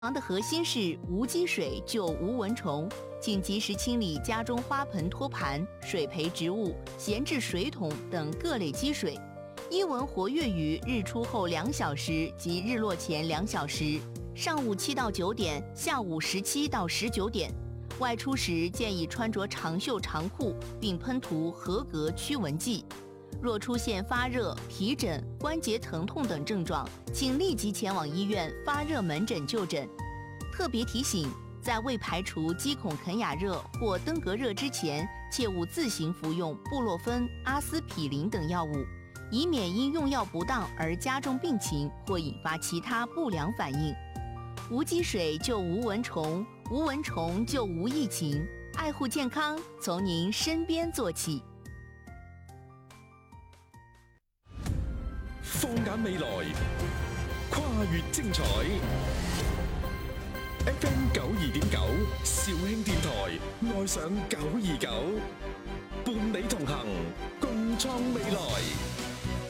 防的核心是无积水就无蚊虫，请及时清理家中花盆、托盘、水培植物、闲置水桶等各类积水。伊蚊活跃于日出后2小时及日落前2小时，上午7到9点，下午17到19点。外出时建议穿着长袖长裤，并喷涂合格驱蚊剂。若出现发热、皮疹、关节疼痛等症状，请立即前往医院发热门诊就诊。特别提醒，在未排除肌孔肯雅热或登革热之前，切勿自行服用布洛芬、阿司匹林等药物，以免因用药不当而加重病情或引发其他不良反应。无积水就无蚊虫，无蚊虫就无疫情。爱护健康，从您身邊做起。 放眼未來，跨越精彩。FM 92.9，肇慶電台，愛上929，伴你同行。